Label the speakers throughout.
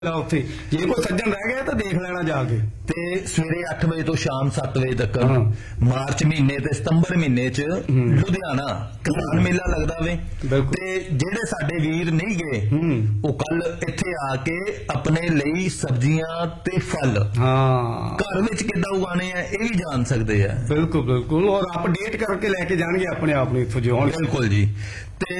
Speaker 1: उत्थे जे कोई सज्जन रह गया तो देख लेना जाके।
Speaker 2: ते सवेरे 8 बजे तो शाम 7 बजे तक मार्च महीने ते सितंबर महीने च लुधियाना किसान मेला लगदा वे। ते जेड़े साडे वीर नहीं गए वो कल इत्थे आके अपने लिए सब्जियां ते फल घर विच किद्दां उगाने हैं ये भी जान सकते हैं।
Speaker 1: बिल्कुल बिल्कुल, और अपडेट करके लेके जाएंगे अपने आप में इत्थों जो।
Speaker 2: बिल्कुल जी। ते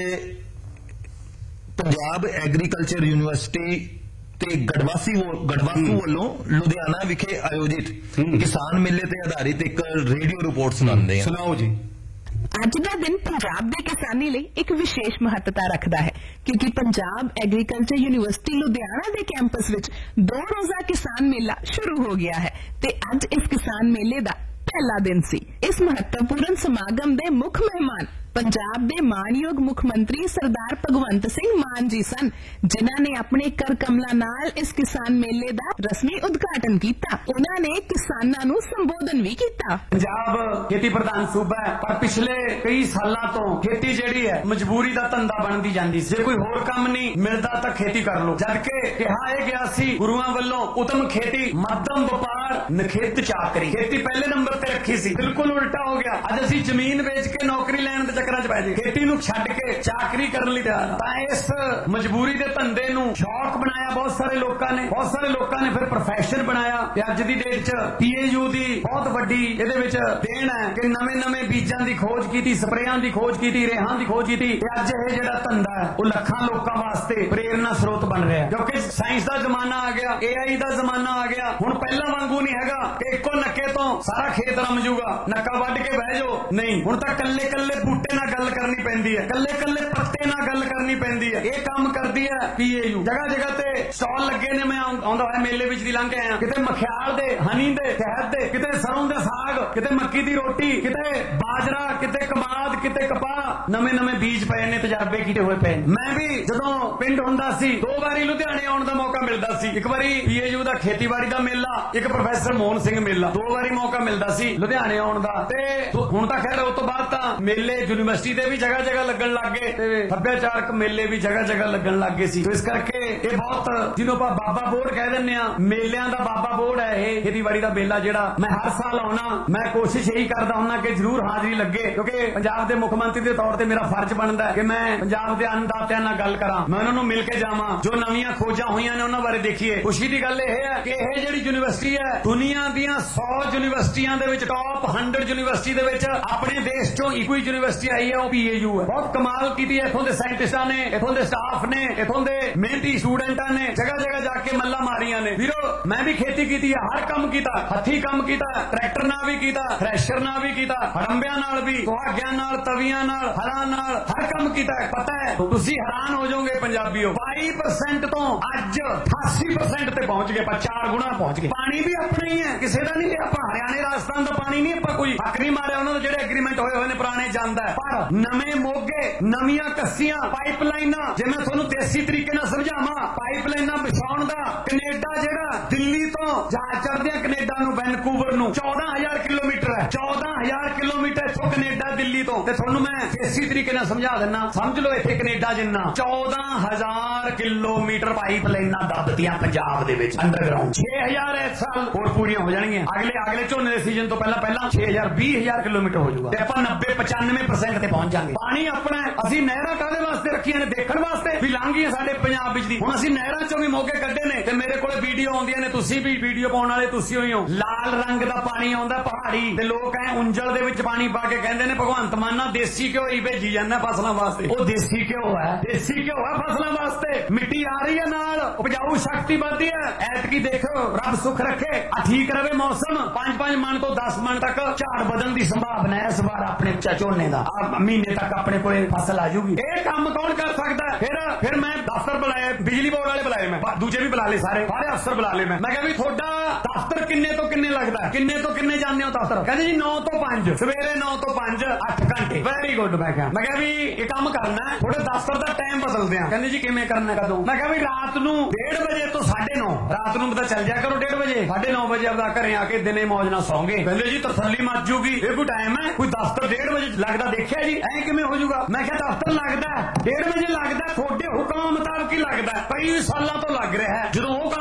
Speaker 2: पंजाब एग्रीकल्चर यूनिवर्सिटी ते गढ़वासू वालों लुधियाना विखे आयोजित किसान मेले ते आधारित एक रेडियो रिपोर्ट सुनाते हैं।
Speaker 1: सुनाओ जी।
Speaker 3: ਅੱਜ ਦਾ ਦਿਨ ਪੰਜਾਬ ਦੇ ਕਿਸਾਨੀ ਲਈ ਇੱਕ ਵਿਸ਼ੇਸ਼ ਮਹੱਤਤਾ ਰੱਖਦਾ ਹੈ ਕਿਉਂਕਿ ਪੰਜਾਬ ਐਗਰੀਕਲਚਰ ਯੂਨੀਵਰਸਿਟੀ ਲੁਧਿਆਣਾ ਦੇ ਕੈਂਪਸ ਵਿੱਚ 2 ਰੋਜ਼ਾ ਕਿਸਾਨ ਮੇਲਾ ਸ਼ੁਰੂ ਹੋ ਗਿਆ ਹੈ ਤੇ ਅੱਜ ਇਸ ਕਿਸਾਨ ਮੇਲੇ ਦਾ ਪਹਿਲਾ ਦਿਨ ਸੀ। ਇਸ ਮਹੱਤਵਪੂਰਨ ਸਮਾਗਮ ਦੇ ਮੁੱਖ ਮਹਿਮਾਨ पंजाब के मानयोग मुख मंत्री सरदार भगवंत सिंह मान जी सन जिन्होंने अपने कर कमलों नाल इस किसान मेले का रस्मी उद्घाटन किया। उन्होंने किसानों नूं संबोधन भी किया।
Speaker 4: पंजाब खेती प्रधान सूबा है पर पिछले कई सालों तो खेती जिहड़ी है मजबूरी का धंधा बनती जाती सी। कोई होर काम नहीं मिलता तो खेती कर लो, जबकि कहा यह गया सी गुरुआं वल्लों उत्तम खेती मध्यम व्यापार नखित चाकरी। खेती पहले नंबर पे रखी सी, बिल्कुल उल्टा हो गया। अज असीं जमीन बेच के नौकरी लैण चक्कर च पै गए, खेती नूं छड्ड के चाकरी करने लई तैयार। तां इस मजबूरी दे धंधे नूं शौक बनाया बहुत सारे लोकां ने फिर प्रोफैशन बनाया। अज दी डेट च PAU दी बहुत वड्डी इहदे विच देन है कि नवें बीजां दी खोज कीती, स्प्रेयां दी खोज कीती, रेहां दी खोज कीती। अज इह जिहड़ा धंधा है वो लखां लोकां वास्ते प्रेरणा स्रोत बन रहा है क्योंकि साइंस दा जमाना आ गया, AI दा जमाना आ गया। हुण पहला वांगू नहीं हैगा कि इक्को नक्के तो सारा खेत रम जूगा, नक्का वड्ड के बह जाओ, नहीं। हुण तां कल्ले कल्ले बूटे नाल गल करनी पैंदी है, कल्ले कल्ले पत्ते नाल गल करनी पैंदी है। ये काम करदी है PAU। जगह जगह ते स्टॉल लगे ने। मैं आउंदा होया मेले विच दी लंघ के आया, किते मखियाल दे, हनी दे, शहद दे, किते सरों दे साग, किते मक्की दी रोटी, किते बाजरा, किते कमाद, किते कपाह, नਵੇਂ बीज पए ने, तजर्बे कीते होए पे। मैं भी जदों पिंड हुंदा सी 2 वारी लुधियाणे आउण दा मौका मिलदा सी। एक वारी PAU दा खेतीबाड़ी दा मेला, एक प्रोफैसर मोहन सिंह मेला, 2 वारी मौका मिलदा सी लुधियाणे आउण दा। ते हुण तां खैर उस तो बाद तां मेले यूनिवर्सिटी दे भी जगह जगह लगन लग गए ते सभ्याचारक मेले भी जगह जगह लगन लग गए सी। तो इस करके ये बहुत जिन्हों आप बाबा बोर्ड कह दिंदे आ, मेलिਆਂ ਦਾ बाबा बोर्ड है ये खेतीबाड़ी ਦਾ मेला ਜਿਹੜਾ मैं हर साल आउणा। मैं कोशिश यही करदा हुंदा कि जरूर हाजरी लगे क्योंकि पंजाब के मुख मंत्री के तौर पर मेरा फर्ज बनता है कि मैं पंजाब के अन्नदातिਆਂ ਨਾਲ ਗੱਲ ਕਰਾਂ, मैं उन्होंने मिल के जावां, जो नवीं खोजां होईਆਂ ने उन्हां बारे देखिए। खुशी की गल यह है कि यह जिहड़ी यूनिवर्सिटी है दुनिया दीयां 100 यूनिवर्सिटियां दे विच टॉप 100 यूनिवर्सिटी दे विच अपने देश चों इको ही यूनिवर्सिटी आई है, वो PAU है। बहुत कमाल की इथों के साइंटिस्टां ने, इथों के स्टाफ ने, इथों के मेहनती स्टूडेंटां ने जगह जगह जाके मल्ला मारियां ने। वीरो मैं भी खेती की है, हर काम किया, हथी काम किया, ट्रैक्टर नाल भी किया, थ्रैशर नाल भी किया, हड़ंबियां नाल भी, सुहागियां नाल, तवियां नाल, हरां नाल, हर काम किया। पता है तुसीं हैरान हो जाओगे पंजाबीओ, 22% तो अज 88% ते पहुंच गए, 4 गुणा पहुंच गए। पानी भी अपना ही है, किसी का नहीं। आप हरियाणे राजस्थान का पानी नहीं, आप कोई हक नहीं मारे, उन्होंने जो एग्रीमेंट होए हुए ने पुराने जानता है। पर नवे मोगे, नवियां कस्सियां, पाइपलाइनां, जे मैं तुहानूं देसी तरीके नाल समझावां, पाइपलाइनां बिछाउण दा कनेडा जिहड़ा दिल्ली तो जहाज चढ़दे कनेडा नूं वैनकूवर नूं 14,000 किलोमीटर है। 14,000 किलोमीटर इथों कनेडा दिल्ली तो। ते तुहानूं मैं देसी तरीके नाल समझा दिन्ना, समझ लो इत्थे कनेडा जिन्ना 14,000 किलोमीटर पाइपलाइनां दबदियां पंजाब दे विच अंडरग्राउंड। 6,000 इस साल होर पूरीਆਂ हो जाणगीਆਂ। अगले झोने दे सीजन तो पहला 6,000 20,000 किलोमीटर हो जाऊगा ते आपां 90-95% ते पहुंच जांगे। पानी अपना ਅਸੀਂ ਨਹਿਰਾਂ ਕਾਹਦੇ ਵਾਸਤੇ ਰੱਖੀਆਂ ਨੇ? ਦੇਖਣ ਵਾਸਤੇ ਵੀ ਲੰਘੀਆਂ ਸਾਡੇ ਪੰਜਾਬ ਵਿੱਚ ਦੀ। ਹੁਣ ਅਸੀਂ ਨਹਿਰਾਂ ਚੋਂ ਵੀ ਮੋਗੇ ਕੱਢੇ ਨੇ ਤੇ ਮੇਰੇ ਕੋਲੇ ਵੀਡੀਓ ਆਉਂਦੀਆਂ ਨੇ, ਤੁਸੀਂ ਵੀ ਵੀਡੀਓ ਪਾਉਣ ਵਾਲੇ ਤੁਸੀਂ ਹੋਈ ਹੋ। ਲਾਲ ਰੰਗ ਦਾ ਪਾਣੀ ਆਉਂਦਾ ਪਹਾੜੀ ਤੇ ਲੋਕ ਐ ਉਂਜਲ ਦੇ ਵਿੱਚ ਪਾਣੀ ਪਾ ਕੇ ਕਹਿੰਦੇ ਨੇ ਭਗਵੰਤ ਮਾਨ ਦੇਸੀ ਘਿਓ ਹੀ ਭੇਜੀ ਜਾਂਦਾ ਫਸਲਾਂ ਵਾਸਤੇ। ਉਹ ਦੇਸੀ ਘਿਓ ਹੈ, ਦੇਸੀ ਘਿਓ ਹੈ ਫਸਲਾਂ ਵਾਸਤੇ। ਮਿੱਟੀ ਆ ਰਹੀ ਹੈ ਨਾਲ, ਉਪਜਾਊ ਸ਼ਕਤੀ ਵੱਧਦੀ ਹੈ। ਐਤਕੀ ਦੇਖੋ ਰੱਬ ਸੁੱਖ ਰੱਖੇ, ਠੀਕ ਰਵੇ ਮੌਸਮ, 5-5 ਮਣ ਤੋਂ 10 ਮਣ ਤੱਕ ਝਾੜ ਵਧਣ ਦੀ ਸੰਭਾਵਨਾ ਹੈ ਇਸ ਵਾਰ ਆਪਣੇ ਝੋਨੇ ਦਾ। ਮਹੀਨੇ ਤੱਕ ਆਪਣੇ ਕੋਲੇ फसल आ जाऊगी। ये काम कौन कर सकता है? फिर मैं दफ्तर बुलाए, बिजली बोर्ड वाले बुलाए, मैं दूजे भी बुला ले, सारे अफसर बुला ले। मैं कहा भी थोड़ा दफ्तर किन्ने तो किन्ने लगता है, किन्ने तो किन्ने जाने हो दफ्तर? कहते जी 9 तो 5 सवेरे, 9 तो 5 8 घंटे। Very good. मैं कहा भी ये काम करना है, थोड़े दफ्तर का टाइम बदलते हैं। कहते जी किवें करना? कदों? मैं कहा भी रात नूं 1:30 बजे तो 9:30 9:30 ਰਾਤ ਨੂੰ ਪਤਾ ਚੱਲ ਜਾ ਕਰੋ 1:30 ਵਜੇ 9:30 ਵਜੇ ਆਪਦਾ ਘਰੇ ਆ ਕੇ ਦਿਨੇ ਮੌਜ ਨਾਲ ਸੌਂਗੇ। ਕਹਿੰਦੇ ਜੀ ਤਸੱਲੀ ਮੱਚ ਜੂਗੀ, ਇਹ ਕੋਈ ਟਾਈਮ ਹੈ? ਕੋਈ ਦਫ਼ਤਰ 1:30 ਵਜੇ ਲੱਗਦਾ ਦੇਖਿਆ ਜੀ? ਐ ਕਿਵੇਂ ਹੋ ਜਾਊਗਾ? ਮੈਂ ਕਿਹਾ ਦਫ਼ਤਰ ਲੱਗਦਾ 1:30 ਵਜੇ ਲੱਗਦਾ, ਤੁਹਾਡੇ ਹੁਕਮਾਂ ਮੁਤਾਬਕ ਹੀ ਲੱਗਦਾ, ਕਈ ਸਾਲਾਂ ਤੋਂ ਲੱਗ ਰਿਹਾ ਹੈ। ਜਦੋਂ ਉਹ